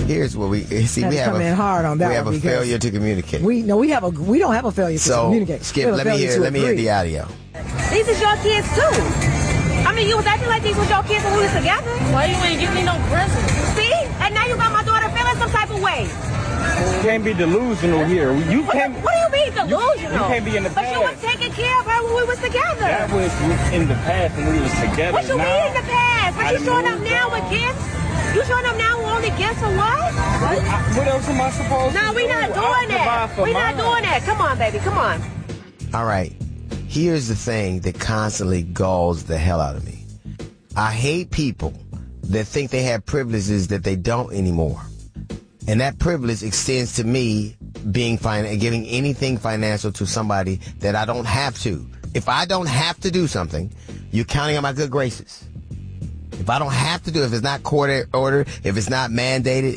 here's what we see. We have come in hard on that. We have a failure to communicate. We don't have a failure to communicate. Skip, let me hear the audio. These is your kids too. I mean, you was acting like these was your kids when we was together. Why you ain't give me no presents? See? And now you got my daughter feeling some type of way. You can't be delusional here. What do you mean delusional? You can't be in the past. But you was taking care of her when we was together. That was in the past when we was together. What you mean in the past? But you showing up now with gifts? You showing up now with only gifts or what? What else am I supposed to do? No, we not doing that. We not doing that. Come on, baby. Come on. All right. Here's the thing that constantly galls the hell out of me. I hate people that think they have privileges that they don't anymore. And that privilege extends to me giving anything financial to somebody that I don't have to. If I don't have to do something, you're counting on my good graces. If I don't have to do it, if it's not court ordered, if it's not mandated,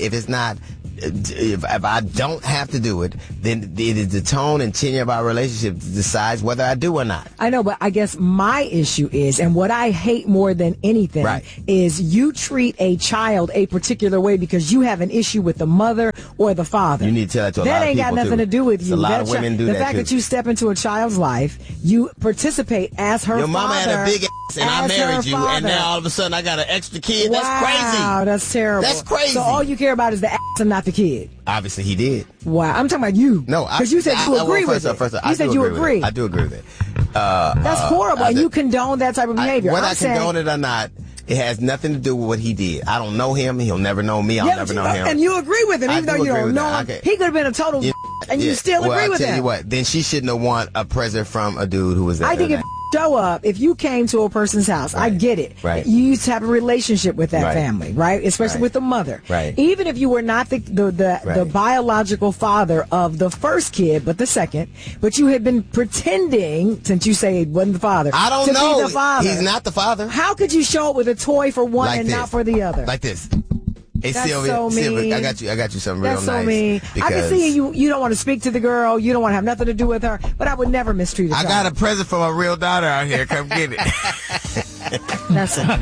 if I don't have to do it, then it is the tone and tenure of our relationship that decides whether I do or not. I know, but I guess my issue is, and what I hate more than anything, is you treat a child a particular way because you have an issue with the mother or the father. You need to tell that to a lot of people, that ain't got nothing to do with you. A lot of women do that, the fact that you step into a child's life, you participate as her father. Your mama had a big ass and I married you, and now all of a sudden I got an extra kid. Wow, that's crazy. Wow, that's terrible. That's crazy. So all you care about is the ass and not the kid. Obviously, he did. Wow, I'm talking about you. No, because you said you agree with it. You said you agree. I do agree with it. That's horrible, and you condone that type of behavior. Whether I condone it or not, it has nothing to do with what he did. I don't know him. He'll never know me. I'll never know him. And you agree with him, even though you don't know him. He could have been a total, and you still agree with him. I'll tell you what. Then she shouldn't have won a present from a dude who was there. I think if you came to a person's house, I get it. Right. You used to have a relationship with that family, right? Especially with the mother. Right. Even if you were not the biological father of the first kid, but the second, but you had been pretending, since you say it wasn't the father, I don't know. Be the father. He's not the father. How could you show up with a toy for one and not for the other? Like this. Hey, That's Sylvia, so mean. Sylvia, I got you something real That's nice. So mean. I can see you don't want to speak to the girl. You don't want to have nothing to do with her. But I would never mistreat a child. I got a present for my real daughter out here. Come get it. That's it.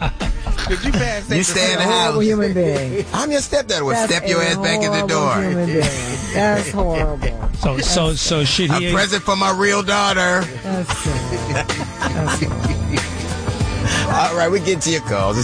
You stay in the house. Human being. I'm your stepdad. Will step your ass back in the door. Human being. That's horrible. So should he? A present for my real daughter. That's it. All right, we get to your calls.